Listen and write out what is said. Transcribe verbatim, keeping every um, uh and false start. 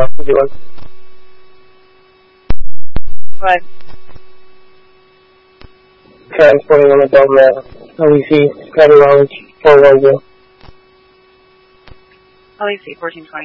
twelve fifty-one. What? Transporting on the dome at L E C, County Lounge, four one zero. L E C fourteen twenty.